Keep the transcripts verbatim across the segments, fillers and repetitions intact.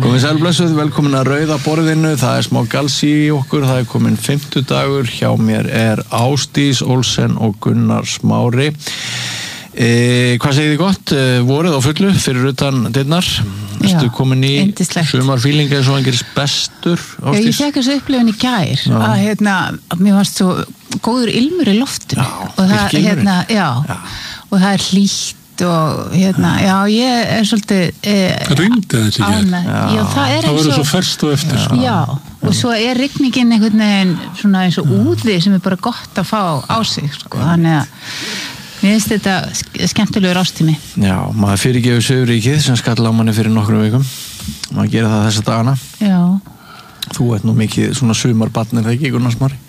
Komið sæl blessuð, velkomin að Rauða borðinu, það er smá galsi í okkur, það er komin fimmtudagur, hjá mér er Ásdís Olsen og Gunnar Smári. E, hvað segir þið gott? E, voruð á fullu fyrir utan dyrnar? Ertu komin í sumarfíling eins og hann gerist bestur, Ásdís? Já, ég fekk þessu upplifun í gær já. að hérna, mér varst svo góður ilmur í loftinu já, og það, hérna, já, já. og það er hlýtt og hérna, já, ég er svolítið það ringdi aðeins í gær já, það er það verður svo ferskt og eftir já, já, og svo er rigningin einhvern veginn svona eins og úði sem er bara gott að fá á sig sko, þannig að mér finnst þetta skemmtilegur ástími. Já, maður fyrirgefur Suðurríkið sem skall á manni fyrir nokkrum vikum. Maður gerir það þessa dagana. Já. Þú ert nú mikið svona sumarbarn, er það ekki, Gunnar Smári?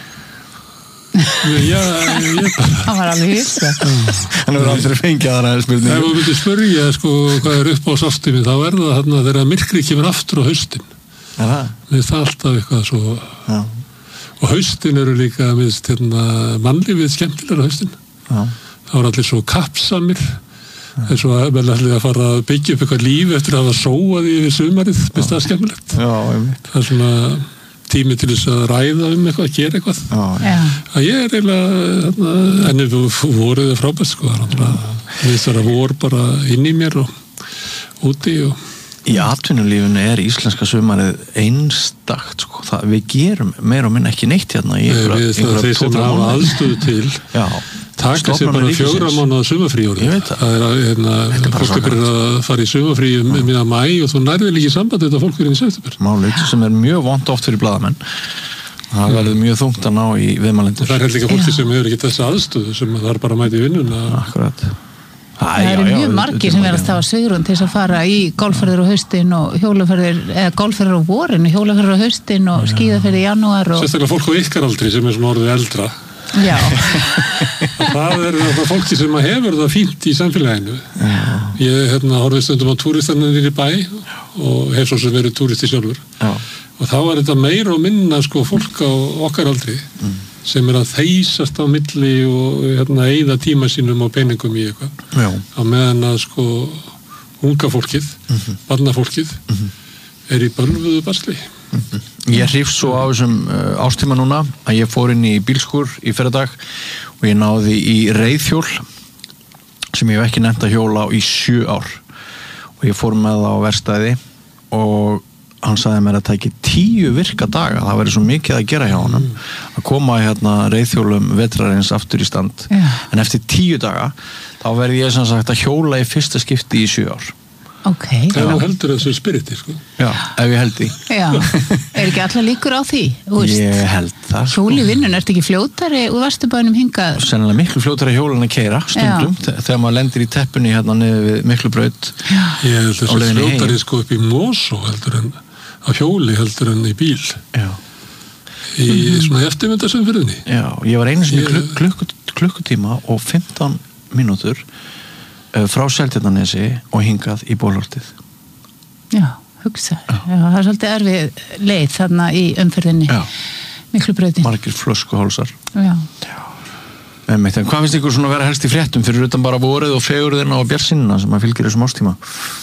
Já, ég bara. Það var alveg hissa. Hann hefur aldrei fengið aðra spurningu. Ef þú myndir spyrja, sko, hvað er upp á ástími, þá er það þarna þegar myrkrið kemur aftur á haustin. Já, það? Mér finnst það alltaf eitthvað svo. Já. Og haustin eru líka, mér finnst, hérna, mannlífið skemmtilegur haustin. Já. Það var allir svo kappsamir eins og að vel allir að fara að byggja upp eitthvað líf eftir að hafa sóað yfir sumarið, finnst það skemmtilegt. Já, einmitt. Það er svona tími til þess að ræða um eitthvað, að gera eitthvað. Já. Að ég er eiginlega, enni voruð er frábært, sko. Það finnst það að vor bara inn í mér og úti og Í atvinnulífinu er íslenska sumarið einstakt, sko. Það, við gerum meira og minna ekki neitt hérna í einhverja tólf mánuði. Þeir sem hafa aðstöðu til Já. taka sér bara fjögra mánuða sumarfrí orðið. Ég veit það. Það er að, hérna, fólk er byrjað að fara í sumarfrí um miðjan maí og þú nærðir ekki samband þetta fólk fyrir í september. Málið sem er mjög vont oft fyrir blaðamenn. Það verður mjög þungt að ná í viðmælendur. Það er heldur líka fólki sem hefur ekki þessa aðstöðu sem það er bara að mæta í vinnuna. Akkurat. Það eru mjög margir sem verðast að hafa svigrúm til þess að fara í golfferðir á haustin og hjólaferðir, eða golfferðir á vorin og hjólaferðir á haustin og skíðaferðir í janúar og sérstaklega fólk á ykkar aldri sem er svona orðið eldra. Já. Það er það fólki sem hefur það fínt í samfélaginu. Já. Ég hérna horfði stundum á túristanir í bæ og hef svo sem verið túristi sjálfur. Já. Og þá var þetta meira og minna sko fólk á okkar aldri. Mm. sem er að þeysast á milli og hérna eyða tíma sínum og peningum í eitthvað. Já. Á meðan að sko unga fólkið, mm-hmm. barnafólkið mm-hmm. er í bölvuðu basli. Mm-hmm. Ég hrifst svo á þessum uh, ástíma núna að ég fór inn í bílskur í fyrradag og ég náði í reiðhjól sem ég hef ekki nefnt að hjóla á í sjö ár og ég fór með það á verkstæði og hann sagði mér að það ekki tíu virka daga, það væri svo mikið að gera hjá honum mm. að koma hérna reiðhjólum vetrarins aftur í stand yeah. en eftir tíu daga þá verði ég sem sagt að hjóla í fyrsta skipti í sjö ár. Ok. Það er heldur þessu spiriti, sko. Já, ef ég held því. Já, er ekki allar líkur á því? Ég held það. Sko. Hjóli vinnun, ertu ekki fljótari úr Vesturbænum hingað? Sennilega miklu fljótari hjól en að keyra stundum Já. Þegar maður lendir í teppunni hérna niður við Miklubraut. Já. Ég held þessu fljótari sko upp í Mosó heldur en á hjóli heldur en í bíl. Já. Í mm-hmm. svona eftirmyndarsumfyrinni. Já, ég var einu sinni ég... klukk, klukkutíma og fimmtán mínútur frá Seltjarnarnesi og hingað í Bólholtið. Já, hugsa. Já. Já, það er svolítið erfið leið þarna í umferðinni. Já. Miklubrautin. Margir flöskuhálsar. Já. Já. En hvað finnst ykkur svona að vera helst í fréttum fyrir utan bara vorið og fegurðina og bjartsýnina sem að fylgir þessum ástíma?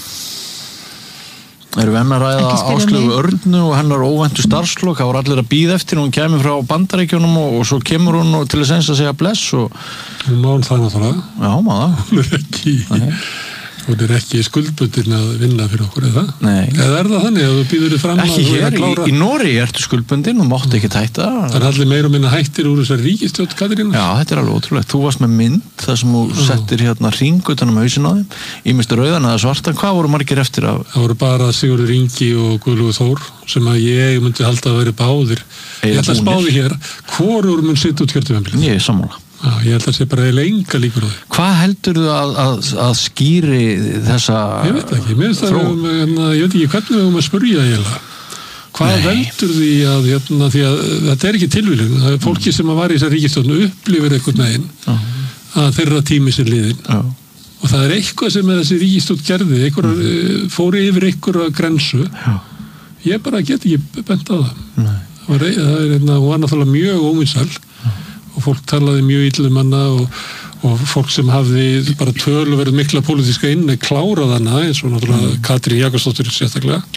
Erum við enn að ræða Áslaugu Örnu og hennar óvæntu starfslok, það voru allir að bíða eftir, hún kemur frá Bandaríkjunum og, og svo kemur hún og til þess eins að segja bless og... Hún má hún það náttúrulega. Já, maður. Hún er ekki, hún er ekki skuldbundin að vinna fyrir okkur, eða? Nei. Eða er það þannig að þú býður þig fram að þú er að klára? Ekki hér, í, í Noregi ertu skuldbundin og mátt ekki hætta. Það er allir meira og minna hættir úr þessar ríkisstjórn, Katrín. Já, þetta er alveg ótrúlegt. Þú varst með mynd þar sem þú settir hérna hring utan um hausinn á þeim, ýmist rauðan eða svartan. Hvað voru margir eftir af? Það voru bara Sigurður Ingi og Guðlaugur Þór sem að ég myndi halda að vera báðir. Ég ætla að spáði hér, hvorur mun sitt út kjörtímabilið? Ég er sammála. Já, ég held að það sé bara lenga líkur á því. Hvað heldur þú að, að, að skýri þessa Ég veit ekki, mér finnst það um, ég veit ekki hvernig við höfum að spurja eiginlega. Hvað Nei. veldur því að, hérna, því að þetta er ekki tilviljun, það er fólki sem að var í þessar ríkisstjórnu upplifir einhvern veginn uh. að þeirra tími sér liðin uh. og það er eitthvað sem þessi ríkisstjórn gerði, einhver, uh. fóri yfir einhverja grensu uh. ég bara get ekki bent á það. Það var, það er, hérna, var náttúrulega mjög ómyndsæl og fólk talaði mjög illa um hana og, og fólk sem hafði bara töluverið mikla pólitíska inni klárað hana eins og náttúrulega mm. Katrín Jakobsdóttir sérstaklega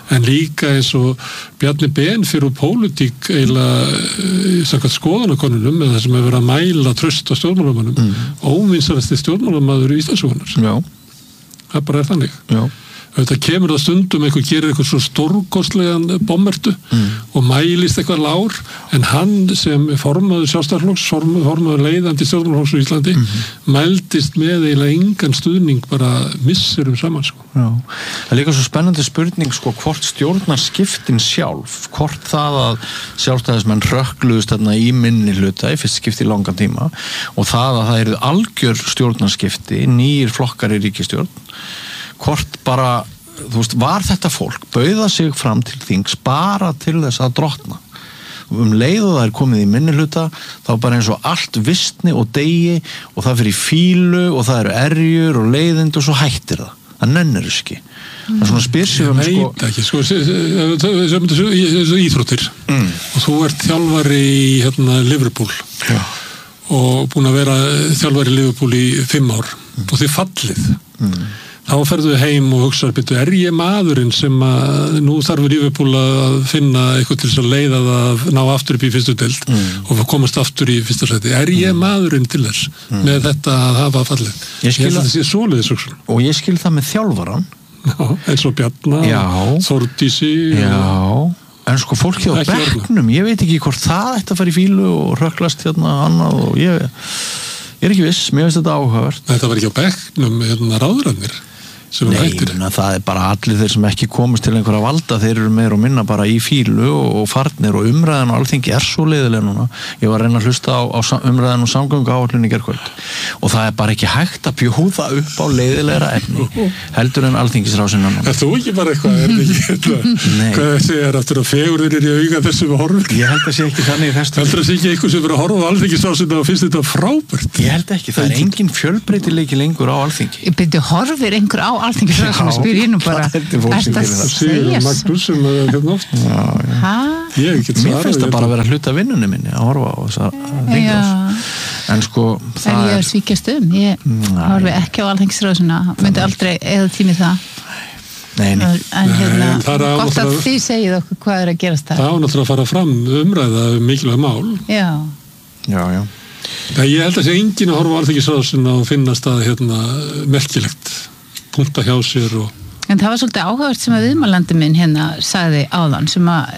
en líka eins og Bjarni Ben fyrir úr pólitík eiginlega samkvæmt skoðanakonunum með það sem hefur verið að mæla traust á stjórnmálamönnum mm. óvinsalasti stjórnmálamaður í Íslandssögunnar. Já. Það bara er þannig. Já. Þetta kemur það stundum einhver gerir eitthvað svo stórkostlegan bommertu mm. og mælist eitthvað lár en hann sem formaður sjálfstæðarflokks, formaður leiðandi stjórnmálaflokks í Íslandi mm. mældist með eiginlega engan stuðning bara misserum saman sko. Já. Það er líka svo spennandi spurning sko hvort stjórnarskiptin sjálf, hvort það að sjálfstæðismenn rökkluðust þarna í minni hluta í fyrst skipti í langan tíma og það að það eru algjör stjórnarskipti, nýjir flokkar í ríkisstjórn hvort bara, þú veist, var þetta fólk bauða sig fram til þings bara til þess að drottna um leið og það er komið í minnihluta þá bara eins og allt vistni og degi og það fyrir í fílu og það eru erjur og leiðindi og svo hættir það það nennir þess ekki það er svona spyr sig um sko ég veit ekki, sko þessu íþróttir mm. og þú ert þjálfari í hérna Liverpool Já. og búin að vera þjálfari í Liverpool í fimm ár mm. og þið fallið mm. þá ferðu heim og hugsa, betur, er ég maðurinn sem að nú þarf Liverpool að finna eitthvað til þess að leiða það að ná aftur upp í fyrstu deild mm. og komast aftur í fyrsta sæti. Er ég mm. maðurinn til þess mm. með þetta að hafa fallið? Ég skil að það sé svoleiðis hugsun. Og ég skil það með þjálfaran. Já, eins og Bjarna, Þórdísi. Já, en sko fólkið á bekknum, ég veit ekki hvort það ætti að fara í fílu og röklast hérna annað og ég, ég er ekki viss, mér finnst þetta áhugavert. Þetta var ekki á bekknum hérna ráðrannir. Nei, menna, það er bara allir þeir sem ekki komast til einhverja valda, þeir eru meir og minna bara í fílu og, og farnir og umræðan og Alþingi er svo leiðilega núna. Ég var að reyna að hlusta á, á umræðan og samgönguáætlun í gærkvöld og það er bara ekki hægt að bjóða upp á leiðilegra efni heldur en Alþingisrásin núna. Er þú ekki bara eitthvað, er þetta ekki eitthvað? Hvað segir aftur að fegurðir er í auga þessu við horfum? Ég held að sé ekki þannig í þessu. Heldur að sé ekki eitthvað sem verið að horfa á Alþingisrásin og finnst þetta frábært? Ég held ekki, það er engin fjölbreytileiki lengur á Alþingi. Ég byrju horfir einhver á Alþingisrásin og spyr ég nú bara Þetta segir Magnús sem að hérna oft Ég get Mér finnst það bara að vera hluta vinnunni minni að horfa á þessa þingrás en sko það er ég að svíkjast um ég horfi ekki á Alþingisrásin myndi aldrei eða tími það Nei, nei. En hérna, gott að þið segið okkur hvað er að gerast það. Það á náttúrulega að fara fram umræða mikilvæg mál. Já. Já, já. Það ég held að sé enginn að horfa á Alþingisrásin og finnast það hérna merkilegt. Punta hjá sér og... En það var svolítið áhugavert sem að viðmælandi minn hérna sagði áðan sem að